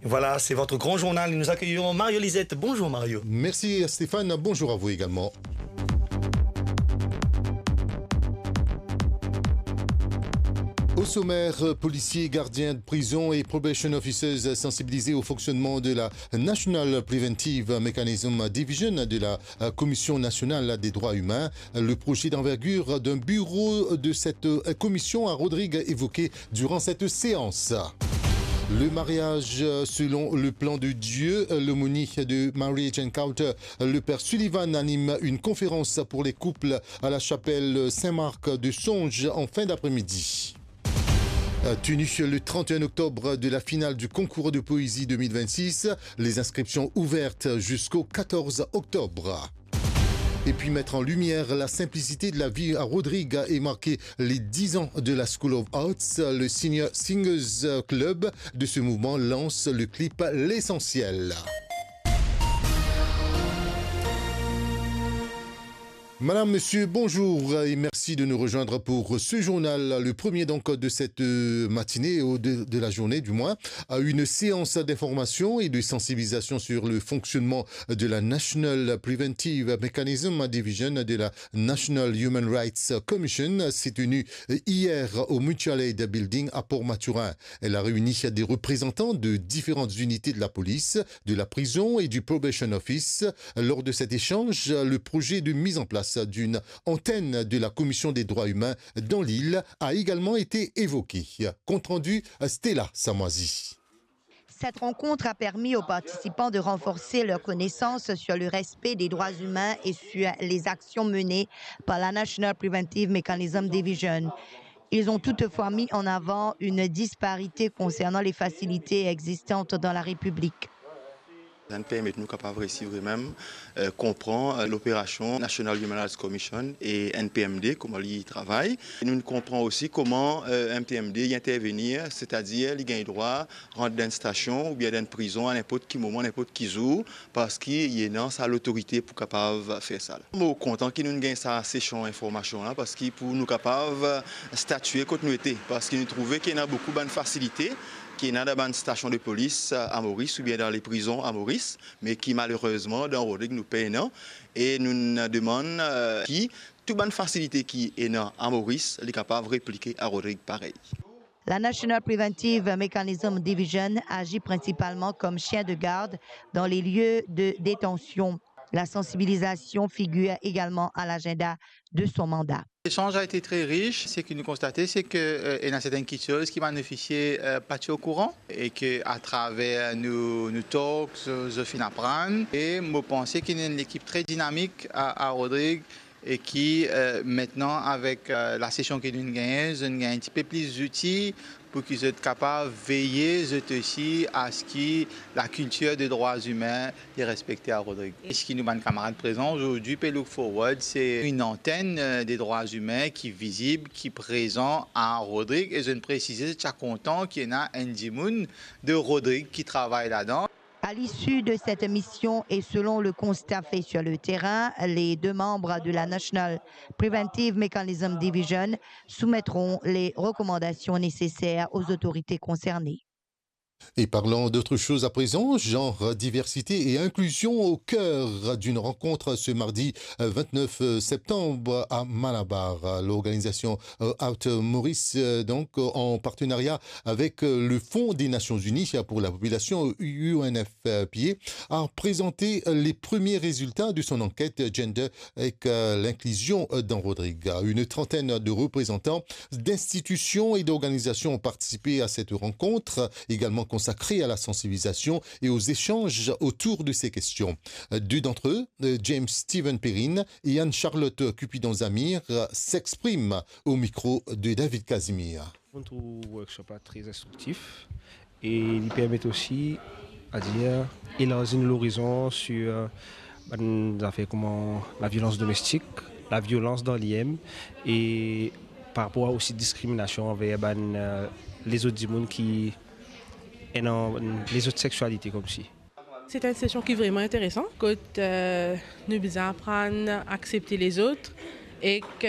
Voilà, c'est votre grand journal. Nous accueillons Mario Lisette. Bonjour Mario. Merci Stéphane, bonjour à vous également. Au sommaire, policiers, gardiens de prison et probation officers sensibilisés au fonctionnement de la National Preventive Mechanism Division de la Commission nationale des droits humains. Le projet d'envergure d'un bureau de cette commission à Rodrigue évoqué durant cette séance. Le mariage selon le plan de Dieu, l'aumônier de Marriage Encounter, le père Sullivan anime une conférence pour les couples à la chapelle Saint-Marc de Songe en fin d'après-midi. Tenu le 31 octobre de la finale du concours de poésie 2026, les inscriptions ouvertes jusqu'au 14 octobre. Et puis mettre en lumière la simplicité de la vie à Rodrigue et marquer les 10 ans de la School of Arts. Le Senior Singers Club de ce mouvement lance le clip L'Essentiel. Madame, monsieur, bonjour et merci de nous rejoindre pour ce journal, le premier donc de cette matinée, ou de la journée du moins, à une séance d'information et de sensibilisation sur le fonctionnement de la National Preventive Mechanism Division de la National Human Rights Commission. C'est tenu hier au Mutual Aid Building à Port-Maturin. Elle a réuni des représentants de différentes unités de la police, de la prison et du Probation Office. Lors de cet échange, le projet de mise en place d'une antenne de la Commission des droits humains dans l'île a également été évoqué. Compte rendu, Stella Samoisi. Cette rencontre a permis aux participants de renforcer leurs connaissances sur le respect des droits humains et sur les actions menées par la National Preventive Mechanism Division. Ils ont toutefois mis en avant une disparité concernant les facilités existantes dans la République. NPM est nous capables ici vraiment comprendre l'opération National Human Rights Commission et NPMD, comment ils travaillent. Et nous comprenons aussi comment NPMD y intervenir, c'est-à-dire il gagne droit rentrer dans une station ou bien dans une prison à n'importe quel moment, n'importe qui jour, parce qu'il y a ça l'autorité pour capable faire ça. Je suis content qu'il nous gagne ça session information là, parce qu'il pour nous capable statuer contre nous était, parce qu'il nous trouvait qu'il y a beaucoup de facilités qui est dans une station de police à Maurice ou bien dans les prisons à Maurice, mais qui malheureusement dans Rodrigue nous paye non. Et nous demandons qui, toute bonne facilité qui est à Maurice, est capable de répliquer à Rodrigue pareil. La National Preventive Mechanism Division agit principalement comme chien de garde dans les lieux de détention. La sensibilisation figure également à l'agenda de son mandat. L'échange a été très riche. Ce que nous constatons, c'est qu'il y a certaines choses qui bénéficient pas au courant et qu'à travers nos talks, je finis apprendre. Et je pense qu'il y a une équipe très dynamique à Rodrigue et qui, maintenant, avec la session que nous gagnons, nous gagnons un petit peu plus d'outils pour qu'ils soient capables de veiller aussi à ce que la culture des droits humains est respectée à Rodrigue. Et ce qui nous manque camarades présents aujourd'hui, Look Forward, c'est une antenne des droits humains qui est visible, qui est présente à Rodrigue. Et je ne précise, je suis content qu'il y en a un Dimoun de Rodrigue qui travaille là-dedans. À l'issue de cette mission et selon le constat fait sur le terrain, les deux membres de la National Preventive Mechanism Division soumettront les recommandations nécessaires aux autorités concernées. Et parlant d'autre chose à présent, genre, diversité et inclusion au cœur d'une rencontre ce mardi 29 septembre à Malabar. L'organisation Out Maurice, donc en partenariat avec le Fonds des Nations Unies pour la population UNFPA, a présenté les premiers résultats de son enquête Gender avec l'inclusion dans Rodrigue. Une trentaine de représentants d'institutions et d'organisations ont participé à cette rencontre, également consacré à la sensibilisation et aux échanges autour de ces questions. Deux d'entre eux, James Stephen Perrine et Anne-Charlotte Cupidon-Zamir, s'expriment au micro de David Casimir. Notre workshop est très instructif et il permet aussi à dire élargir l'horizon sur des affaires comme la violence domestique, la violence dans l'IM et par rapport aussi discrimination envers les autres mondes qui et non les autres sexualités comme si. C'est une session qui est vraiment intéressante. Nous apprendre à accepter les autres et que